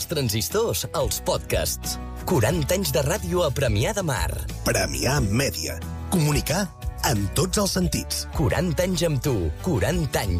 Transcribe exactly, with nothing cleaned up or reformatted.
transistors als podcasts. quaranta anys de ràdio a Premià de Mar. Premià Mèdia. Comunicar en tots els sentits. quaranta anys amb tu, quaranta anys